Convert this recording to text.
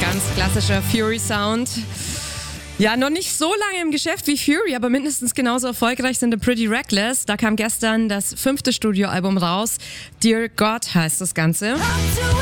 Ganz klassischer Fury-Sound. Ja, noch nicht so lange im Geschäft wie Fury, aber mindestens genauso erfolgreich sind The Pretty Reckless. Da kam gestern das 5. Studioalbum raus. Dear God heißt das Ganze.